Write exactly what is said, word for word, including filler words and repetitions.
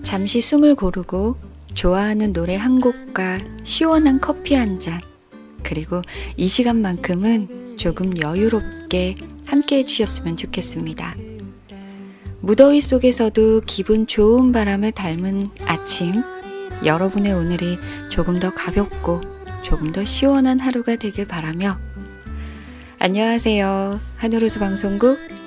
잠시 숨을 고르고 좋아하는 노래 한 곡과 시원한 커피 한 잔, 그리고 이 시간만큼은 조금 여유롭게 함께 해주셨으면 좋겠습니다. 무더위 속에서도 기분 좋은 바람을 닮은 아침, 여러분의 오늘이 조금 더 가볍고 조금 더 시원한 하루가 되길 바라며, 안녕하세요. 한우로즈 방송국